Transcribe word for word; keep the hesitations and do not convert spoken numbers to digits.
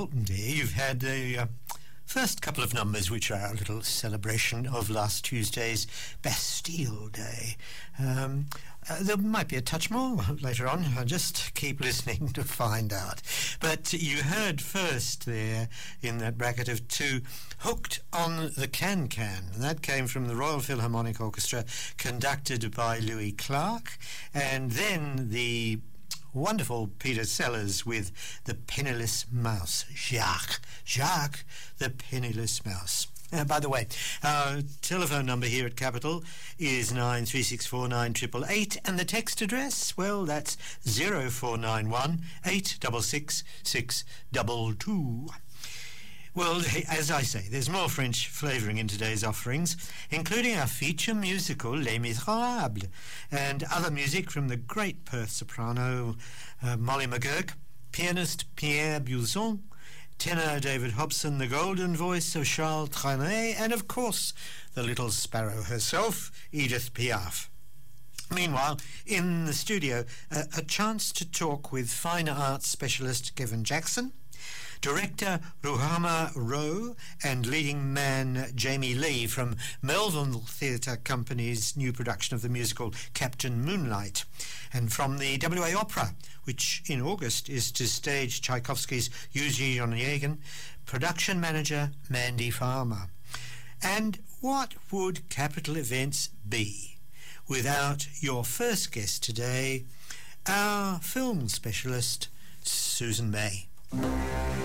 Well, there you've had the uh, first couple of numbers, which are a little celebration of last Tuesday's Bastille Day. Um, uh, there might be a touch more later on. I'll just keep listening to find out. But you heard first there in that bracket of two, Hooked on the Can-Can. That came from the Royal Philharmonic Orchestra, conducted by Louis Clark. And then the wonderful Peter Sellers with The Penniless Mouse. Jacques. Jacques, The Penniless Mouse. Uh, by the way, our telephone number here at Capital is nine three six four nine eight eight eight, and the text address, well, that's zero four nine one eight six six six two two. Well, as I say, there's more French flavouring in today's offerings, including our feature musical Les Miserables, and other music from the great Perth soprano uh, Molly McGurk, pianist Pierre Buisson, tenor David Hobson, the golden voice of Charles Trenet, and of course the little sparrow herself, Edith Piaf. Meanwhile, in the studio, uh, a chance to talk with fine arts specialist Kevin Jackson, director Ruhama Rowe, and leading man Jamie Lee from Melville Theatre Company's new production of the musical Captain Moonlight, and from the W A Opera, which in August is to stage Tchaikovsky's Eugene Onegin, production manager Mandy Farmer. And what would Capital Events be without your first guest today, our film specialist, Susan May?